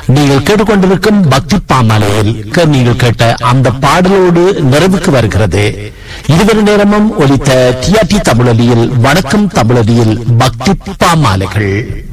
நீங்கள் கேட்டுக்கொண்டிருக்கும் பக்தி பாமாலையில் நீங்கள் கேட்ட அந்த பாடலோடு நிறைவுக்கு வருகிறது. இதுவரை நேரமும் ஒலித்த டிஆர்டி தமிழொலியில் வணக்கம் தமிழொலியில் பக்தி பாமாலைகள்.